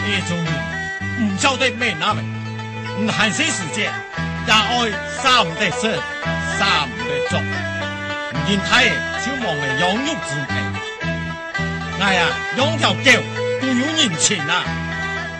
夜中唔晓得咩那位，唔限些時間，也愛三唔得食，三唔得做，唔見睇超忙嘅養育之味。哎呀，養條狗都要人錢啊！